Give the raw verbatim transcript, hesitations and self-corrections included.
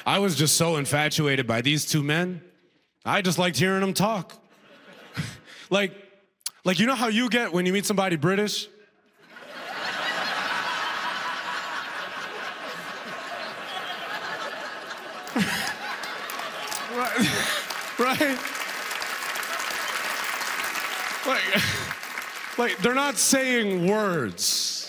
I was just so infatuated by these two men. I just liked hearing them talk. like, like you know how you get when you meet somebody British? right, right? Like, like they're not saying words.